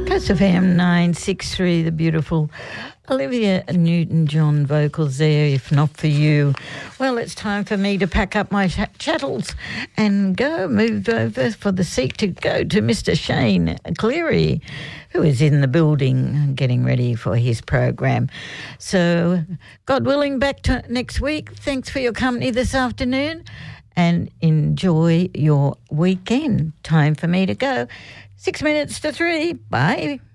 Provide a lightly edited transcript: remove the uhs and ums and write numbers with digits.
Coast FM 963, the beautiful Olivia Newton-John vocals there, If Not For You. Well, it's time for me to pack up my chattels and move over for the seat to go to Mr. Shane Cleary, who is in the building getting ready for his program. So, God willing, back to next week. Thanks for your company this afternoon and enjoy your weekend. Time for me to go. 6 minutes to 3. Bye.